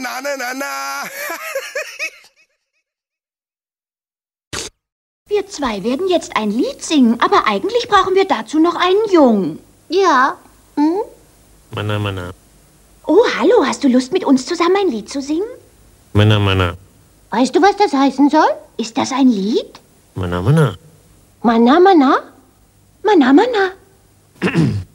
na, na, na, na. Wir zwei werden jetzt ein Lied singen, aber eigentlich brauchen wir dazu noch einen Jungen. Ja. Hm? Mana, mana. Oh, hallo, hast du Lust, mit uns zusammen ein Lied zu singen? Mana, mana. Weißt du, was das heißen soll? Ist das ein Lied? Mana, mana. Mana, mana? Mana, mana.